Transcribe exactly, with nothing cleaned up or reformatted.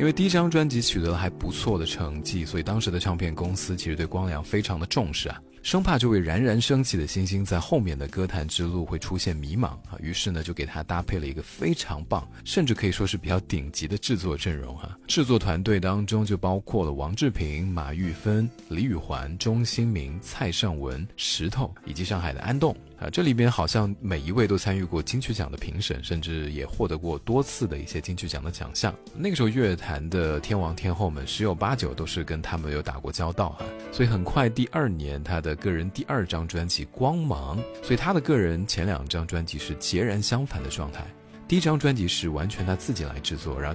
因为第一张专辑取得了还不错的成绩，所以当时的唱片公司其实对光良非常的重视啊，生怕这位冉冉升起的新星在后面的歌坛之路会出现迷茫啊，于是呢就给他搭配了一个非常棒，甚至可以说是比较顶级的制作阵容啊。制作团队当中就包括了王志平、马玉芬、李宇环、钟兴民、蔡尚文、石头以及上海的安栋啊，这里边好像每一位都参与过金曲奖的评审，甚至也获得过多次的一些金曲奖的奖项。那个时候乐坛的天王天后们十有八九都是跟他们有打过交道啊，所以很快第二年他的个人第二张专辑《光芒》，所以他的个人前两张专辑是截然相反的状态。第一张专辑是完全他自己来制作，然后